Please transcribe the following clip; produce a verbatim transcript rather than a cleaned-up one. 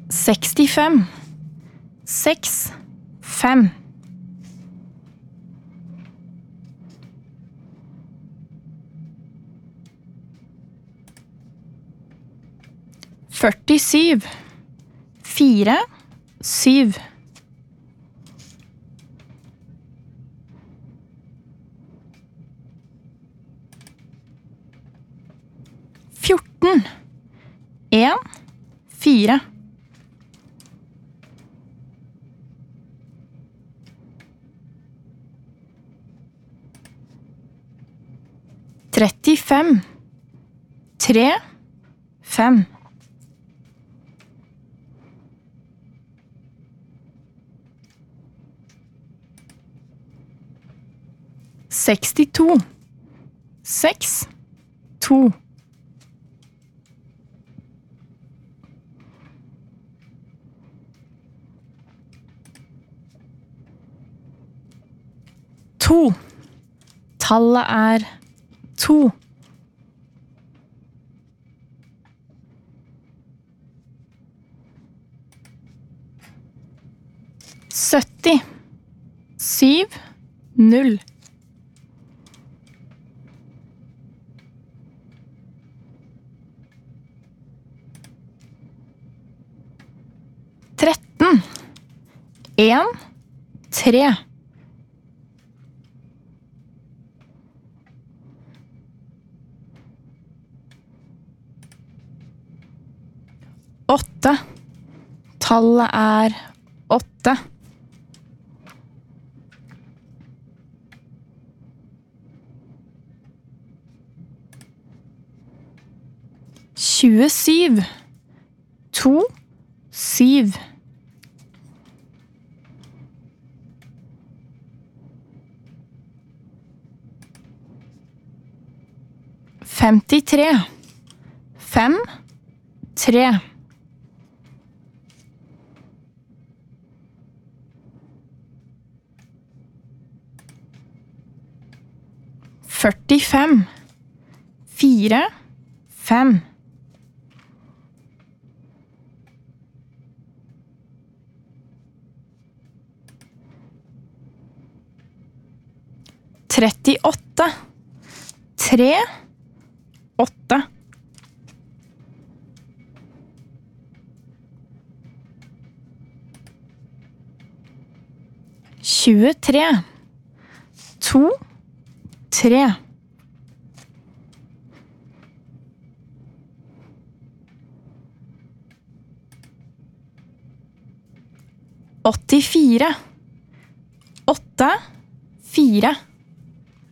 sekstifem, seks, fem. førtisyv, fire, syv. fjorten, en, fire. trettifem, tre, fem. sekstito, seks, to. To. Tallet er to. sytti, syv, null. tretten, en, tre. Åtte. Tallet er åtte. tjuesyv, to, syv. femtitre, fem, tre. førtifem, fire, fem. trettiåtte, tre, åtte. tjuetre, to, tre. åttifire, åtte, fire.